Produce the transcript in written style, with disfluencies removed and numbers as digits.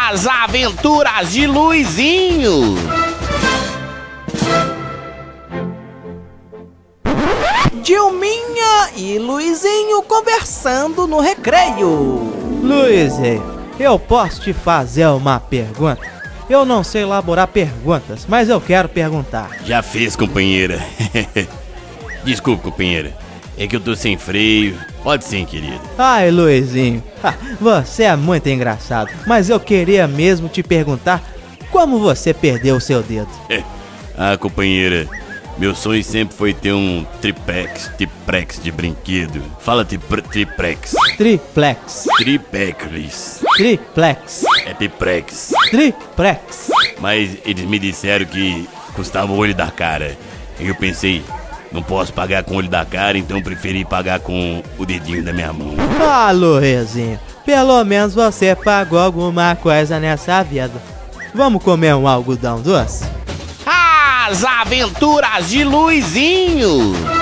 As Aventuras de Luizinho. Dilminha e Luizinho conversando no recreio. Luizinho, eu posso te fazer uma pergunta? Eu não sei elaborar perguntas, mas eu quero perguntar. Já fez, companheira. Desculpa, companheira. É que eu tô sem freio. Pode sim, querido. Ai, Luizinho, você é muito engraçado, mas eu queria mesmo te perguntar como você perdeu o seu dedo. Companheira, meu sonho sempre foi ter um triplex de brinquedo. Fala triplex. Triplex. Triplex. Triplex. É triplex. Triplex. Mas eles me disseram que custava o olho da cara. E eu pensei, não posso pagar com o olho da cara, então preferi pagar com o dedinho da minha mão. Ah, Luizinho, pelo menos você pagou alguma coisa nessa vida. Vamos comer um algodão doce? As Aventuras de Luizinho.